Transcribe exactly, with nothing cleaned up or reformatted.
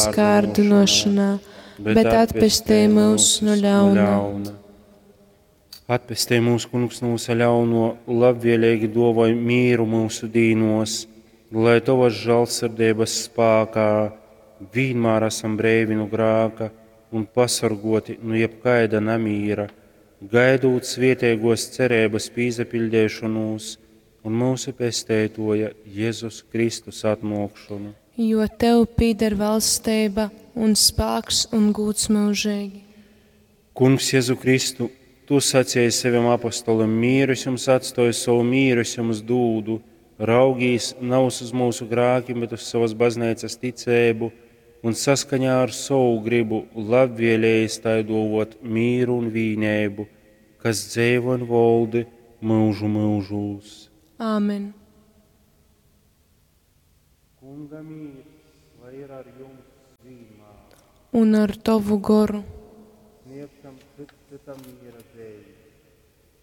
mūsu kārdinošanā, bet atpestī mūs no ļauna. Atpestī mūsu kungs no ļauno, labvēlīgi dāvāj mieru mūsu dīnos, lai tavas žēlsirdības spēkā vienmēr esam brīvi no grēka un pasargoti no jebkaida nemīra, gaidot svētīgos cerības piepildīšanos un mūsu pestītāja Jēzus Kristus atnākšanu. Jo tev pieder valstība un spēks un gods mūžīgi. Kungs Jēzu Kristu, tu sacīji saviem apostolim: mīrus jums atstāju, savu mīrus jums dūdu, raugīs nav uz mūsu grēkiem, bet uz savas baznīcas ticību, un saskaņā ar savu gribu labvēlējas tai dāvāt mīru un vienību, kas dzīvo un valda mūžu mūžos. Āmen. Kunga mīrs, lai ir ar jums vienmēr. Un ar tavu garu. Sniegtam citam mīra dēļ.